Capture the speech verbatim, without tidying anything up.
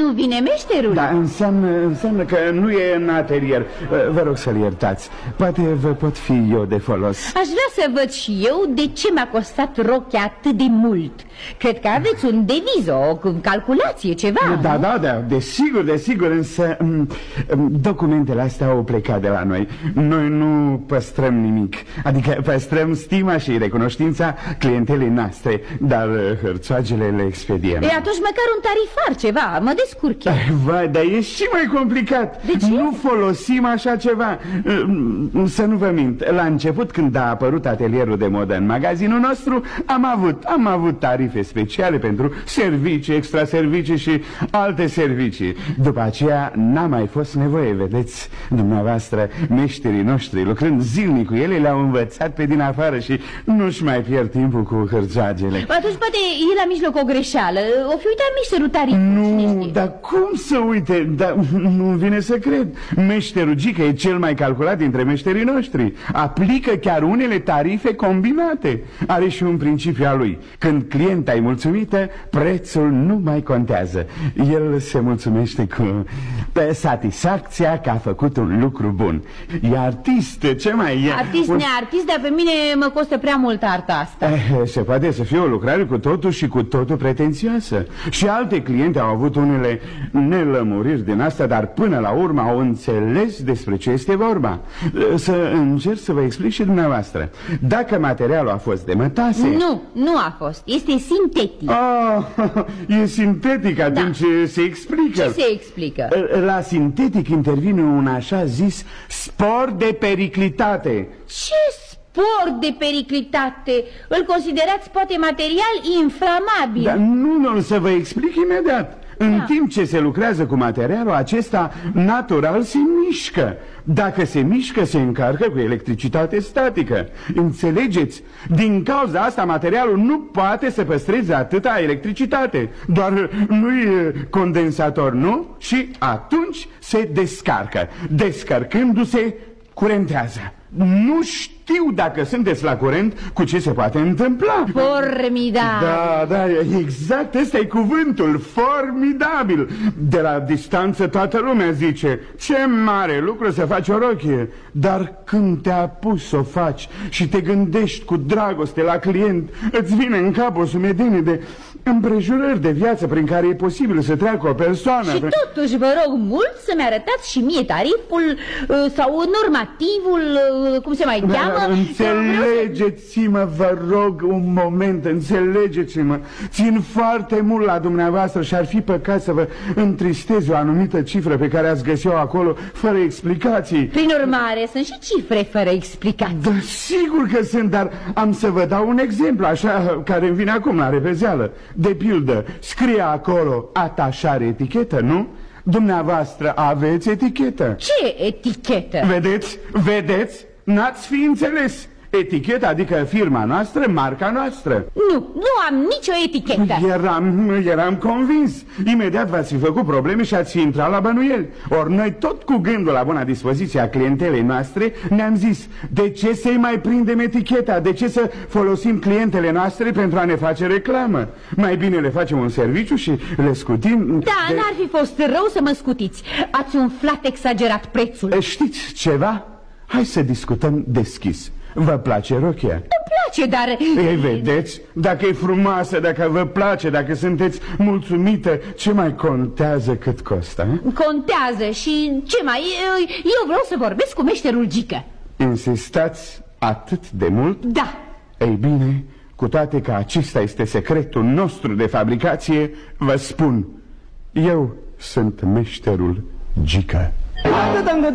nu vine meșterul? Da, înseamnă, înseamnă că nu e în atelier. Vă rog să-l iertați. Poate vă pot fi eu de folos. Aș vrea să văd și eu de ce mi-a costat rochia atât de mult. Cred că aveți un deviz, o calculație, ceva. Da, da, da, desigur, desigur. Însă documentele astea au plecat de la noi. Noi nu păstrăm nimic. Adică păstrăm stima și recunoștința clientelei noastre, dar hărțoagele le expediem. E, atunci măcar un tarifar, ceva, mă descurc eu. Vai, dar e și mai complicat. De ce? Nu folosim așa ceva. Să nu vă mint, la început, când a apărut atelierul de modă în magazinul nostru, am avut, am avut tarife speciale pentru servicii, extraservicii și alte servicii. După aceea n-a mai fost nevoie, vedeți, dumneavoastră, meșterii noștri, lucrând zilnic cu ele, le-au învățat pe din afară și nu-și mai pierd timpul cu hârțoagele. Atunci poate e la mijloc o greșeală. O fi uitat meșterul tariful. Nu, dar cum să uite? Dar nu-mi vine să cred. Meșterul Gică e cel mai calculat dintre meșterii noștri. Aplică chiar unele tarife combinate. Are și un principiu al lui. Când clienta e mulțumită, prețul nu mai contează. El se mulțumește cu satisfacția că a făcut un lucru bun. E artist, ce mai e? Artist, un... neartist, dar pe mine mă costă prea mult arta asta. Eh, se poate să fie o lucrare cu totul și cu totul pretențioasă. Și alte cliente au avut unele nelămuriri din asta, dar până la urmă au înțeles despre ce este vorba. Să încerc să vă explic și dumneavoastră. Dacă materialul a fost de mătase... Nu, nu a fost. Este sintetic. Oh, e sintetic, atunci da. Se explică. Ce se explică? La sintetic intervine un așa zis spor de periclitate. Ce spor de periclitate? Îl considerați poate material inflamabil? Dar nu, nu, să vă explic imediat. În da. timp ce se lucrează cu materialul acesta, natural se mișcă. Dacă se mișcă, se încarcă cu electricitate statică. Înțelegeți? Din cauza asta, materialul nu poate să păstreze atâta electricitate. Doar nu e condensator, nu? Și atunci se descarcă. Descărcându-se, curentează. Nu știu dacă sunteți la curent cu ce se poate întâmpla. Formidabil. Da, da, exact, ăsta e cuvântul, formidabil. De la distanță toată lumea zice: ce mare lucru să faci o rochie. Dar când te apuci să o faci și te gândești cu dragoste la client, îți vine în cap o sumedenie de împrejurări de viață prin care e posibil să treacă o persoană. Și totuși vă rog mult să-mi arătați și mie tariful sau normativul, cum se mai cheamă. Înțelegeți-mă, vă rog, un moment, înțelegeți-mă. Țin foarte mult la dumneavoastră și ar fi păcat să vă întristez o anumită cifră pe care ați găsit-o acolo fără explicații. Prin urmare, sunt și cifre fără explicații. Da, sigur că sunt, dar am să vă dau un exemplu, așa, care îmi vine acum la repezeală. De pildă, scrie acolo atașare etichetă, nu? Dumneavoastră aveți etichetă. Ce etichetă? Vedeți? Vedeți? N-ați fi înțeles. Eticheta, adică firma noastră, marca noastră. Nu, nu am nicio etichetă. Eram, eram convins. Imediat v-ați fi făcut probleme și ați fi intrat la bănuieli. Ori noi, tot cu gândul la buna dispoziție a clientelei noastre, ne-am zis: de ce să-i mai prindem eticheta? De ce să folosim clientele noastre pentru a ne face reclamă? Mai bine le facem un serviciu și le scutim. Da, de... n-ar fi fost rău să mă scutiți. Ați umflat exagerat prețul. Știți ceva? Hai să discutăm deschis. Vă place rochia? Îmi place, dar... Ei, vedeți? Dacă e frumoasă, dacă vă place, dacă sunteți mulțumită, ce mai contează cât costă? Eh? Contează și ce mai... Eu vreau să vorbesc cu meșterul Gică. Insistați atât de mult? Da. Ei bine, cu toate că acesta este secretul nostru de fabricație, vă spun: eu sunt meșterul Gică.